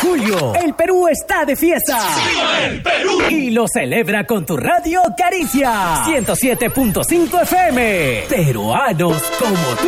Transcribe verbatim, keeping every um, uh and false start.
julio, el Perú está de fiesta. ¡Viva el Perú! Y lo celebra con tu radio Caricia ciento siete punto cinco F M. Peruanos como tú.